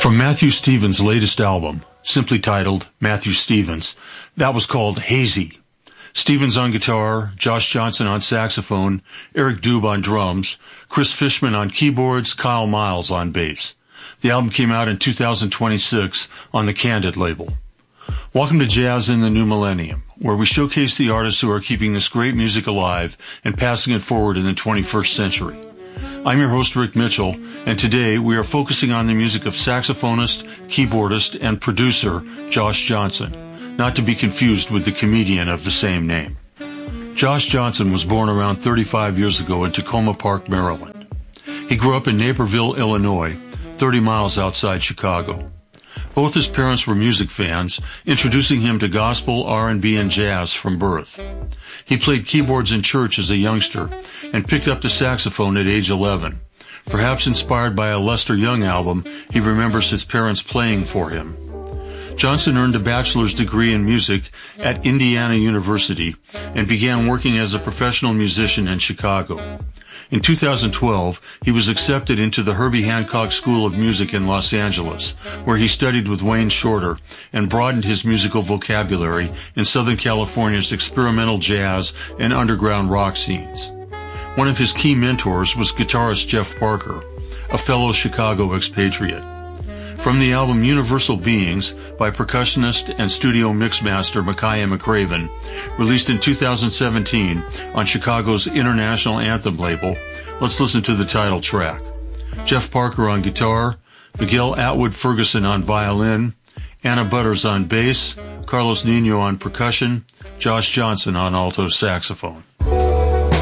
From Matthew Stevens' latest album, simply titled Matthew Stevens, that was called Hazy. Stevens on guitar, Josh Johnson on saxophone, Eric Dube on drums, Chris Fishman on keyboards, Kyle Miles on bass. The album came out in 2026 on the Candid label. Welcome to Jazz in the New Millennium, where we showcase the artists who are keeping this great music alive and passing it forward in the 21st century. I'm your host, Rick Mitchell, and today we are focusing on the music of saxophonist, keyboardist, and producer Josh Johnson, not to be confused with the comedian of the same name. Josh Johnson was born around 35 years ago in Tacoma Park, Maryland. He grew up in Naperville, Illinois, 30 miles outside Chicago. Both his parents were music fans, introducing him to gospel, R&B, and jazz from birth. He played keyboards in church as a youngster and picked up the saxophone at age 11. Perhaps inspired by a Lester Young album, he remembers his parents playing for him. Johnson earned a bachelor's degree in music at Indiana University and began working as a professional musician in Chicago. In 2012, he was accepted into the Herbie Hancock School of Music in Los Angeles, where he studied with Wayne Shorter and broadened his musical vocabulary in Southern California's experimental jazz and underground rock scenes. One of his key mentors was guitarist Jeff Parker, a fellow Chicago expatriate. From the album Universal Beings by percussionist and studio mixmaster Makaya McCraven, released in 2017 on Chicago's International Anthem label, let's listen to the title track. Jeff Parker on guitar, Miguel Atwood Ferguson on violin, Anna Butters on bass, Carlos Nino on percussion, Josh Johnson on alto saxophone.